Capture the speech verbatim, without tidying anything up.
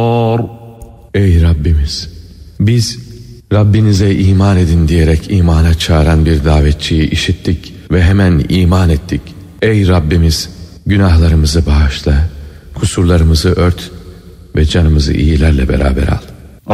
Ey Rabbimiz, biz Rabbinize iman edin diyerek imana çağıran bir davetçiyi işittik ve hemen iman ettik. Ey Rabbimiz, günahlarımızı bağışla, kusurlarımızı ört ve canımızı iyilerle beraber al.